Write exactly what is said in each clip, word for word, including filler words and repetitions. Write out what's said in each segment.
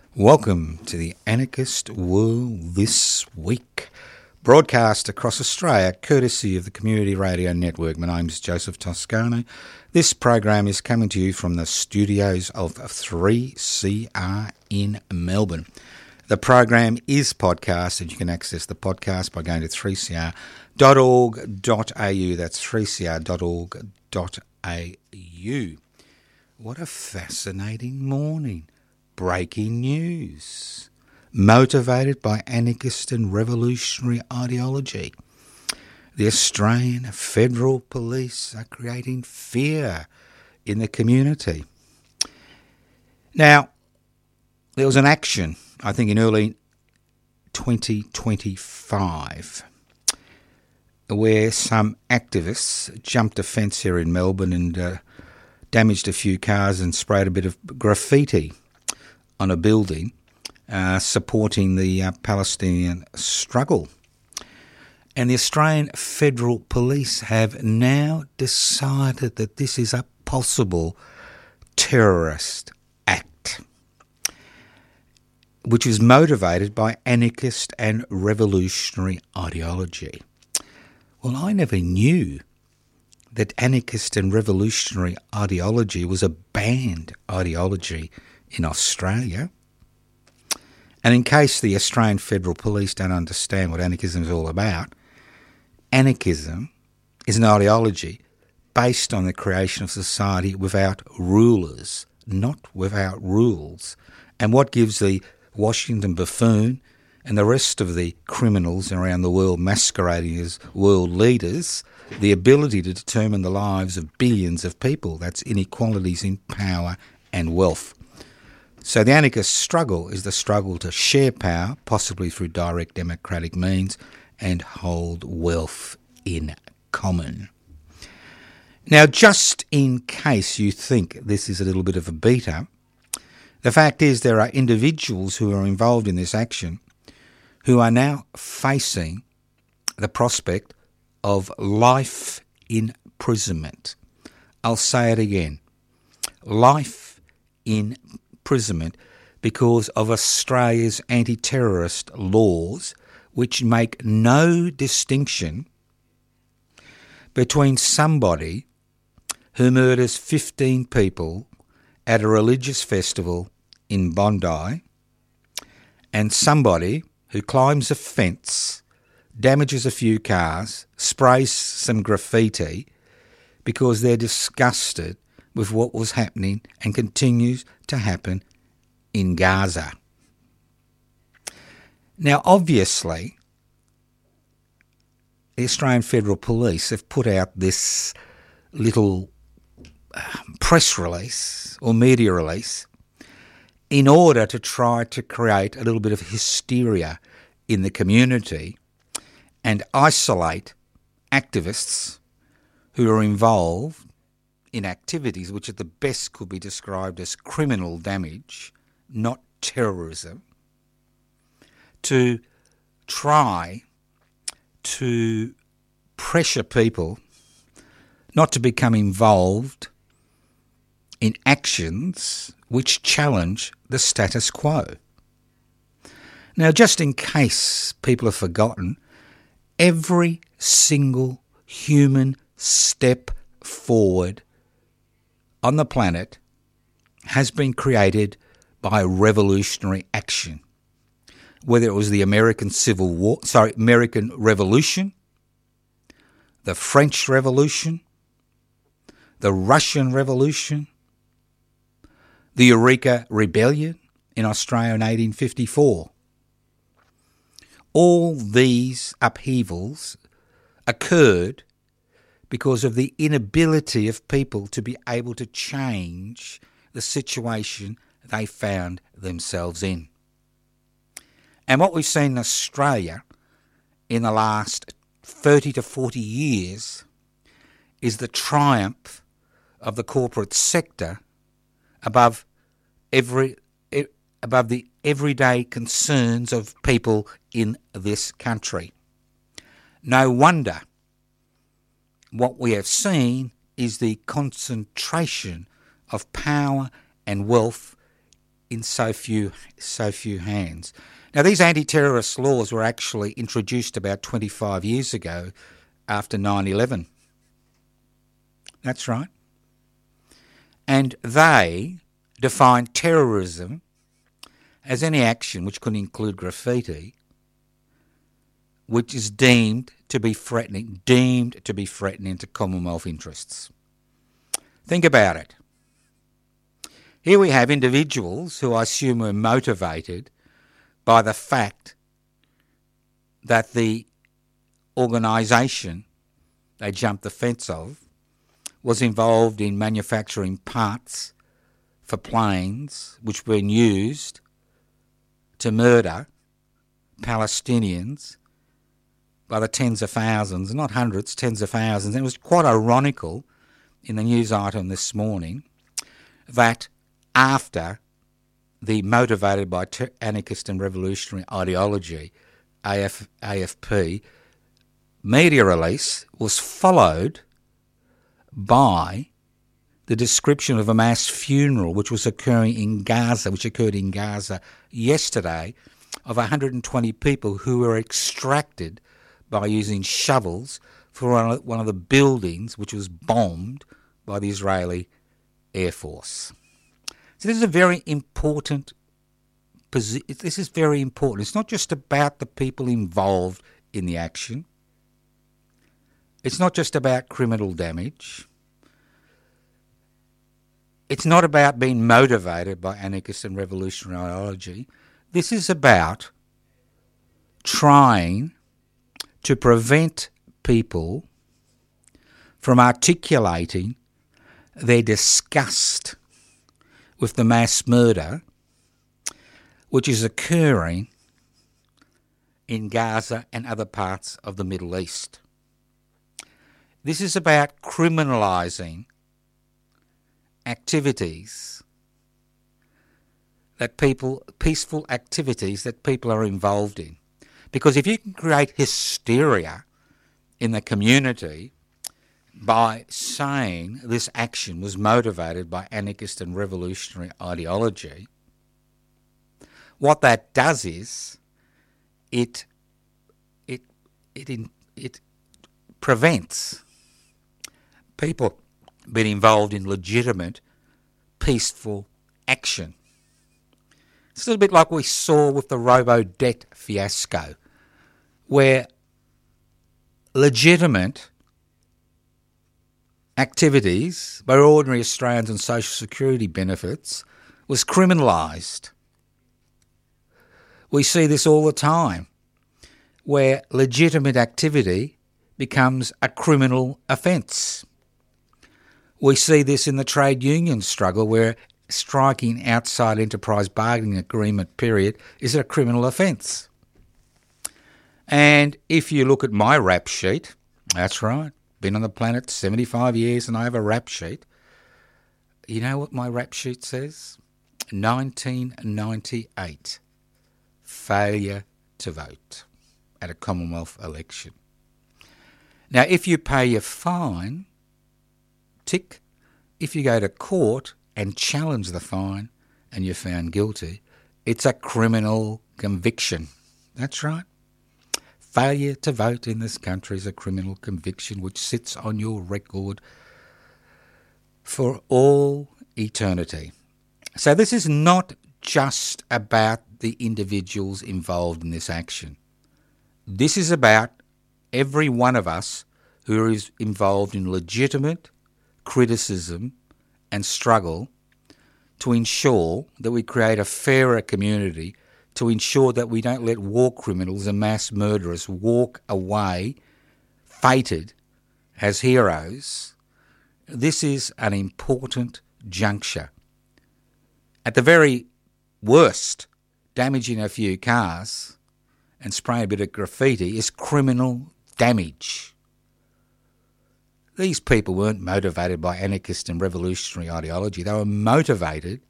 Welcome to the Anarchist World This Week, broadcast across Australia courtesy of the Community Radio Network. My name is Joseph Toscano. This program is coming to you from the studios of three C R in Melbourne. The program is podcasted. You can access the podcast by going to three c r dot org dot a u. That's three c r dot org dot a u. What a fascinating morning. Breaking news. Motivated by anarchist and revolutionary ideology, the Australian Federal Police are creating fear in the community. Now, there was an action, I think in early twenty twenty-five, where some activists jumped a fence here in Melbourne and uh, damaged a few cars and sprayed a bit of graffiti on a building uh, supporting the uh, Palestinian struggle. And the Australian Federal Police have now decided that this is a possible terrorist act, which is motivated by anarchist and revolutionary ideology. Well, I never knew that anarchist and revolutionary ideology was a banned ideology in Australia. And in case the Australian Federal Police don't understand what anarchism is all about, anarchism is an ideology based on the creation of society without rulers, not without rules. And what gives the Washington buffoon and the rest of the criminals around the world masquerading as world leaders the ability to determine the lives of billions of people. That's inequalities in power and wealth. So the anarchist struggle is the struggle to share power, possibly through direct democratic means, and hold wealth in common. Now, just in case you think this is a little bit of a beater, the fact is there are individuals who are involved in this action who are now facing the prospect of life imprisonment. I'll say it again. Life in imprisonment because of Australia's anti-terrorist laws, which make no distinction between somebody who murders fifteen people at a religious festival in Bondi and somebody who climbs a fence, damages a few cars, sprays some graffiti because they're disgusted with what was happening and continues to happen in Gaza. Now, obviously, the Australian Federal Police have put out this little press release or media release in order to try to create a little bit of hysteria in the community and isolate activists who are involved in activities which at the best could be described as criminal damage, not terrorism, to try to pressure people not to become involved in actions which challenge the status quo. Now, just in case people have forgotten, every single human step forward on the planet has been created by revolutionary action. Whether it was the American Civil War, sorry, American Revolution, the French Revolution, the Russian Revolution, the Eureka Rebellion in Australia in eighteen fifty-four. All these upheavals occurred because of the inability of people to be able to change the situation they found themselves in. And what we've seen in Australia in the last thirty to forty years is the triumph of the corporate sector above every above the everyday concerns of people in this country. No wonder what we have seen is the concentration of power and wealth in so few so few hands. Now, these anti-terrorist laws were actually introduced about twenty-five years ago after nine eleven. That's right. And they define terrorism as any action which could include graffiti, which is deemed to be threatening, deemed to be threatening to Commonwealth interests. Think about it. Here we have individuals who I assume were motivated by the fact that the organisation they jumped the fence of was involved in manufacturing parts for planes which were used to murder Palestinians by the tens of thousands, not hundreds, tens of thousands. And it was quite ironical in the news item this morning that after the motivated by ter- anarchist and revolutionary ideology, A F, A F P, media release was followed by the description of a mass funeral which was occurring in Gaza, which occurred in Gaza yesterday, of one hundred twenty people who were extracted by using shovels for one of the buildings which was bombed by the Israeli Air Force. So this is a very important position. This is very important. It's not just about the people involved in the action. It's not just about criminal damage. It's not about being motivated by anarchist and revolutionary ideology. This is about trying to prevent people from articulating their disgust with the mass murder which is occurring in Gaza and other parts of the Middle East. This is about criminalising activities that people, peaceful activities that people are involved in. Because if you can create hysteria in the community by saying this action was motivated by anarchist and revolutionary ideology, what that does is it it it in, it prevents people being involved in legitimate, peaceful action. It's a little bit like we saw with the robo-debt fiasco, where legitimate activities by ordinary Australians and social security benefits was criminalised. We see this all the time, where legitimate activity becomes a criminal offence. We see this in the trade union struggle, where striking outside enterprise bargaining agreement period is a criminal offence. And if you look at my rap sheet, that's right, been on the planet seventy-five years and I have a rap sheet. You know what my rap sheet says? nineteen ninety-eight, failure to vote at a Commonwealth election. Now, if you pay your fine, tick. If you go to court and challenge the fine and you're found guilty, it's a criminal conviction. That's right. Failure to vote in this country is a criminal conviction which sits on your record for all eternity. So this is not just about the individuals involved in this action. This is about every one of us who is involved in legitimate criticism and struggle to ensure that we create a fairer community, to ensure that we don't let war criminals and mass murderers walk away fated as heroes. This is an important juncture. At the very worst, damaging a few cars and spraying a bit of graffiti is criminal damage. These people weren't motivated by anarchist and revolutionary ideology. They were motivated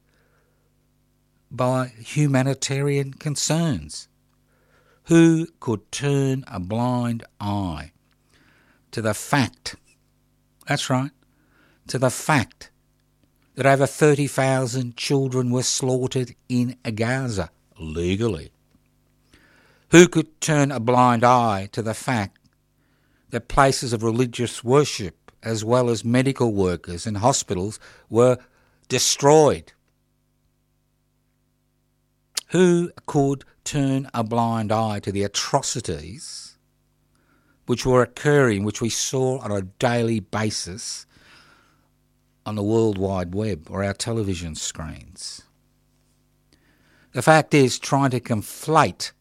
by humanitarian concerns. Who could turn a blind eye to the fact, that's right, to the fact that over thirty thousand children were slaughtered in Gaza legally? Who could turn a blind eye to the fact that places of religious worship, as well as medical workers and hospitals, were destroyed? Who could turn a blind eye to the atrocities which were occurring, which we saw on a daily basis on the World Wide Web or our television screens? The fact is, trying to conflate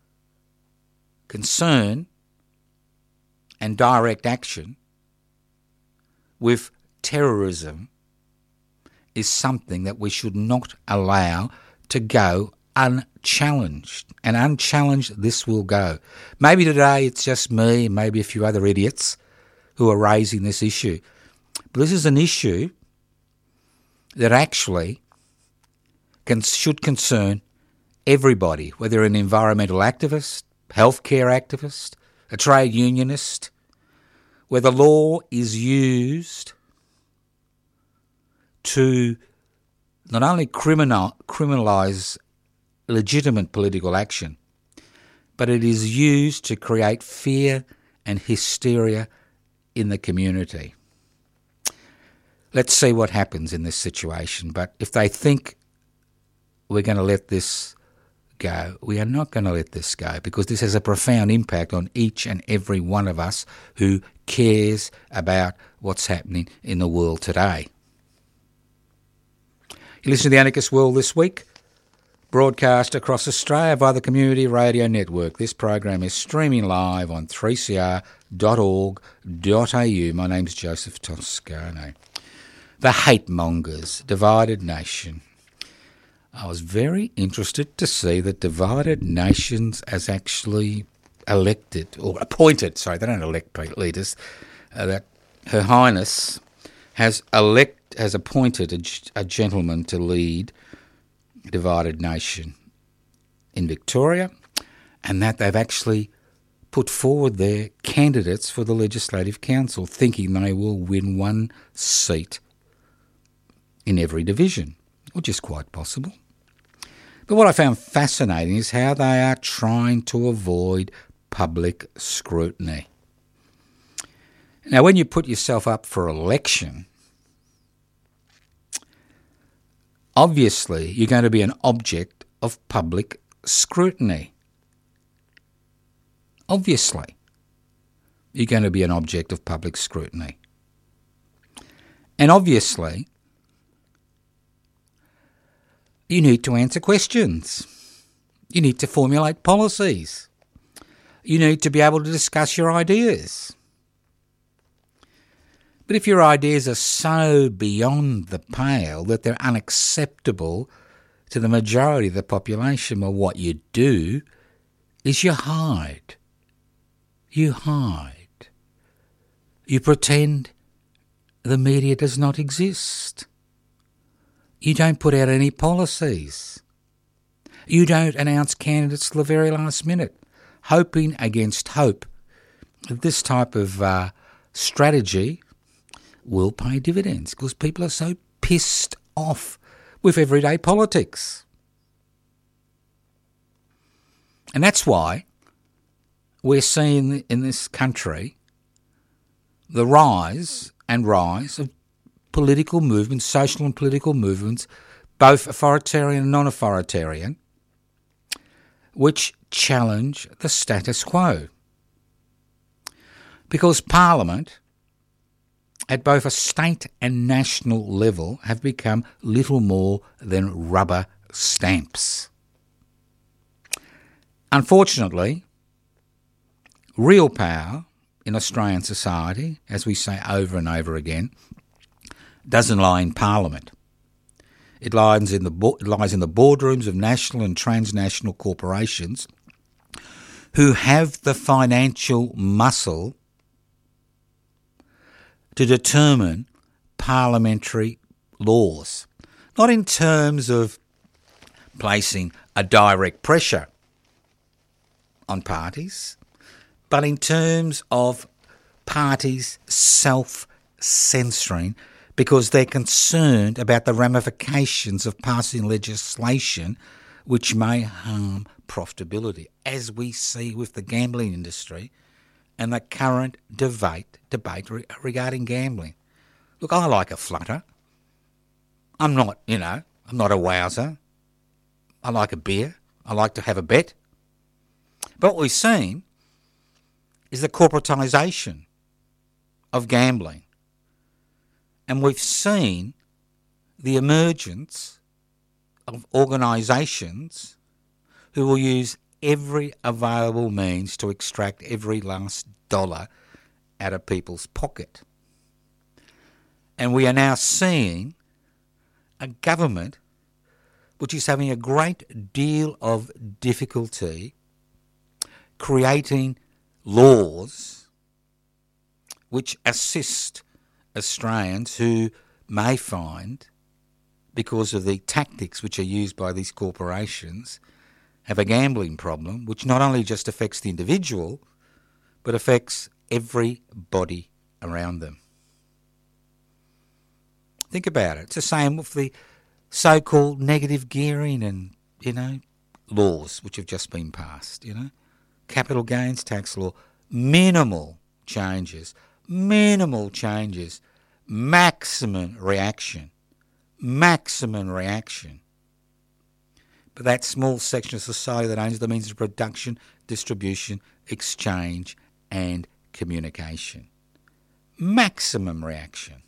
concern and direct action with terrorism is something that we should not allow to go unchallenged. And unchallenged this will go. Maybe today it's just me and maybe a few other idiots who are raising this issue. But this is an issue that actually can, should concern everybody, whether an environmental activist, healthcare activist, a trade unionist, where the law is used to not only criminal, criminalise legitimate political action, but it is used to create fear and hysteria in the community. Let's see what happens in this situation. But if they think we're going to let this go, we are not going to let this go, because this has a profound impact on each and every one of us who cares about what's happening in the world today. You listen to The Anarchist World This Week, broadcast across Australia via the Community Radio Network. This program is streaming live on three c r dot org dot a u. My name's Joseph Toscano. The hate mongers, Divided Nation. I was very interested to see that Divided Nations has actually elected, or appointed, sorry, they don't elect leaders, uh, that Her Highness has elect has appointed a, a gentleman to lead Divided Nation in Victoria, and that they've actually put forward their candidates for the Legislative Council, thinking they will win one seat in every division, which is quite possible. But what I found fascinating is how they are trying to avoid public scrutiny. Now, when you put yourself up for election, obviously you're going to be an object of public scrutiny. Obviously, you're going to be an object of public scrutiny. And obviously, you need to answer questions. You need to formulate policies. You need to be able to discuss your ideas. But if your ideas are so beyond the pale that they're unacceptable to the majority of the population, well, what you do is you hide. You hide. You pretend the media does not exist. You don't put out any policies. You don't announce candidates till the very last minute, hoping against hope that this type of uh, strategy will pay dividends, because people are so pissed off with everyday politics. And that's why we're seeing in this country the rise and rise of political movements, social and political movements, both authoritarian and non-authoritarian, which challenge the status quo. Because Parliament, at both a state and national level, have become little more than rubber stamps. Unfortunately, real power in Australian society, as we say over and over again, doesn't lie in Parliament. It lies in the bo- it lies in the boardrooms of national and transnational corporations who have the financial muscle to determine parliamentary laws, not in terms of placing a direct pressure on parties, but in terms of parties self-censoring because they're concerned about the ramifications of passing legislation which may harm profitability, as we see with the gambling industry and the current debate, debate re- regarding gambling. Look, I like a flutter. I'm not, you know, I'm not a wowser. I like a beer. I like to have a bet. But what we've seen is the corporatisation of gambling. And we've seen the emergence of organisations who will use every available means to extract every last dollar out of people's pocket. And we are now seeing a government which is having a great deal of difficulty creating laws which assist Australians who may find, because of the tactics which are used by these corporations, have a gambling problem which not only just affects the individual but affects everybody around them. Think about it. It's the same with the so-called negative gearing and, you know, laws which have just been passed, you know. Capital gains tax law, minimal changes, minimal changes, maximum reaction, maximum reaction. But that small section of society that owns the means of production, distribution, exchange and communication. Maximum reaction.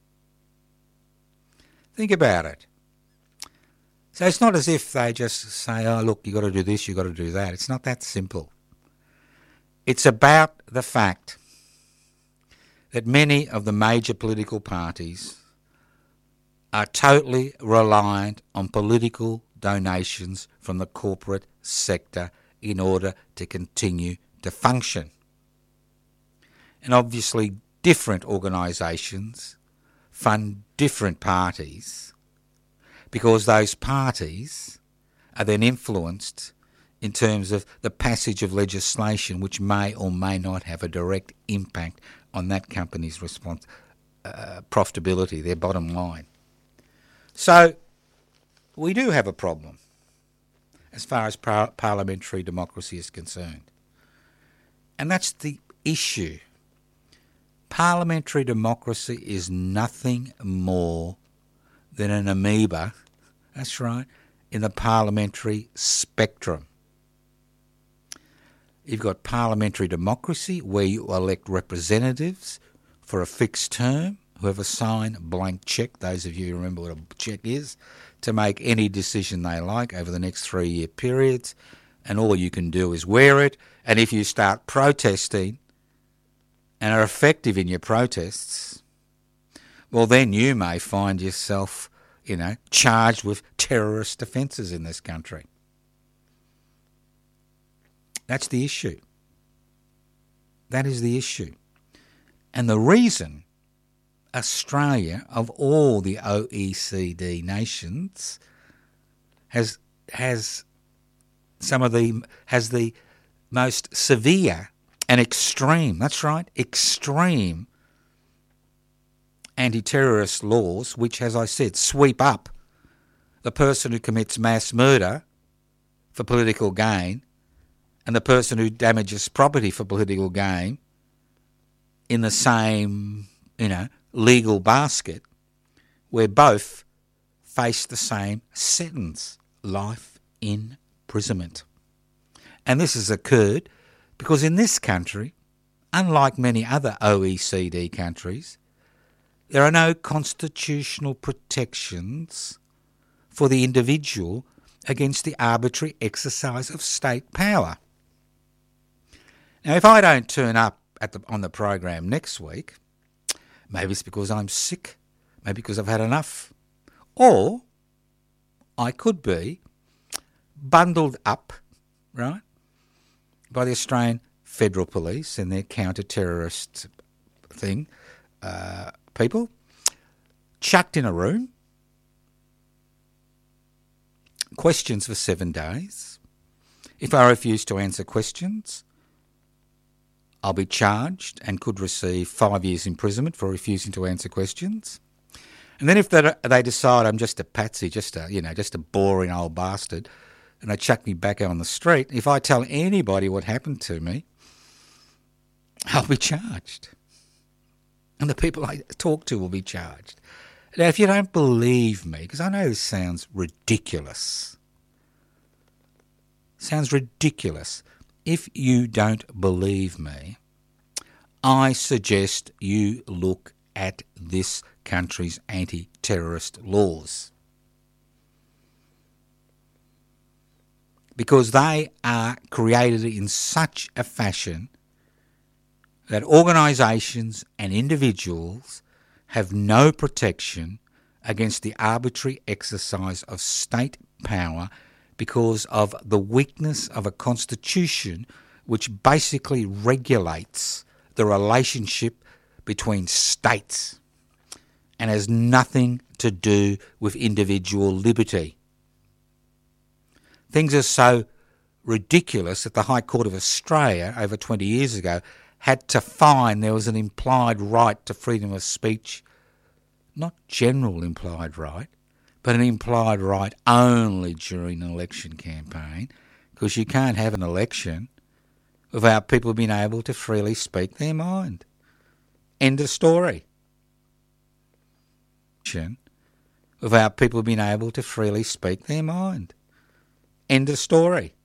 Think about it. So it's not as if they just say, oh, look, you've got to do this, you've got to do that. It's not that simple. It's about the fact that many of the major political parties are totally reliant on political donations from the corporate sector in order to continue to function. And obviously different organisations fund different parties because those parties are then influenced in terms of the passage of legislation which may or may not have a direct impact on that company's response, uh, profitability, their bottom line. So we do have a problem as far as par- parliamentary democracy is concerned. And that's the issue. Parliamentary democracy is nothing more than an amoeba, that's right, in the parliamentary spectrum. You've got parliamentary democracy where you elect representatives for a fixed term who have a signed blank cheque, those of you who remember what a cheque is, to make any decision they like over the next three-year periods, and all you can do is wear it. And if you start protesting and are effective in your protests, well, then you may find yourself, you know, charged with terrorist offences in this country. That's the issue. That is the issue. And the reason Australia, of all the O E C D nations, has has some of the has the most severe and extreme, that's right, extreme anti-terrorist laws, which, as I said, sweep up the person who commits mass murder for political gain and the person who damages property for political gain in the same, you know, legal basket, where both face the same sentence, life imprisonment. And this has occurred because in this country, unlike many other O E C D countries, there are no constitutional protections for the individual against the arbitrary exercise of state power. Now, if I don't turn up at the, on the program next week, maybe it's because I'm sick, maybe because I've had enough, or I could be bundled up, right, by the Australian Federal Police and their counter-terrorist thing, uh, people, chucked in a room, questions for seven days. If I refuse to answer questions, I'll be charged and could receive five years imprisonment for refusing to answer questions. And then if they, they decide I'm just a patsy, just a, you know, just a boring old bastard, and they chuck me back out on the street, if I tell anybody what happened to me, I'll be charged. And the people I talk to will be charged. Now, if you don't believe me, because I know this sounds ridiculous, sounds ridiculous. If you don't believe me, I suggest you look at this country's anti-terrorist laws. Because they are created in such a fashion that organisations and individuals have no protection against the arbitrary exercise of state power because of the weakness of a constitution which basically regulates the relationship between states and has nothing to do with individual liberty. Things are so ridiculous that the High Court of Australia over twenty years ago had to find there was an implied right to freedom of speech, not general implied right, but an implied right only during an election campaign, because you can't have an election without people being able to freely speak their mind. End of story. Without people being able to freely speak their mind. End of story.